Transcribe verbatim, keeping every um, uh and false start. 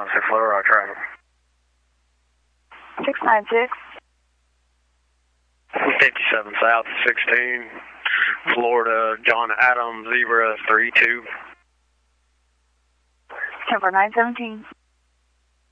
nine six, Little Rock traffic. six nine six. fifty-seven South sixteen, Florida, John Adams, Zebra three two. ten four nine seventeen.